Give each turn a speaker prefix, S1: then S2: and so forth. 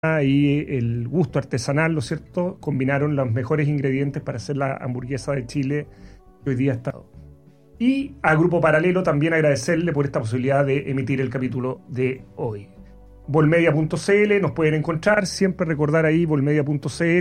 S1: y el gusto artesanal, ¿no es cierto?, combinaron los mejores ingredientes para hacer la hamburguesa de Chile que hoy día está. Y a Grupo Paralelo también agradecerle por esta posibilidad de emitir el capítulo de hoy. Volmedia.cl, nos pueden encontrar, siempre recordar ahí volmedia.cl.